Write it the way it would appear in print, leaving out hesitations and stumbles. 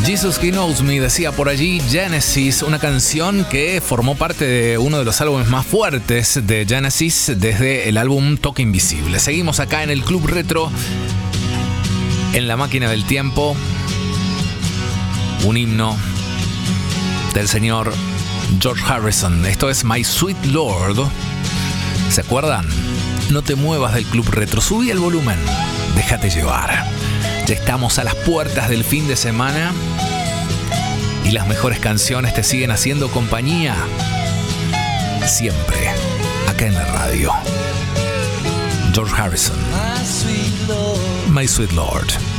Jesus He Knows Me, decía por allí Genesis, una canción que formó parte de uno de los álbumes más fuertes de Genesis desde el álbum Toque Invisible. Seguimos acá en el Club Retro, en la máquina del tiempo, un himno del señor George Harrison. Esto es My Sweet Lord. ¿Se acuerdan? No te muevas del Club Retro, subí el volumen, déjate llevar. Ya estamos a las puertas del fin de semana y las mejores canciones te siguen haciendo compañía siempre acá en la radio. George Harrison, My Sweet Lord.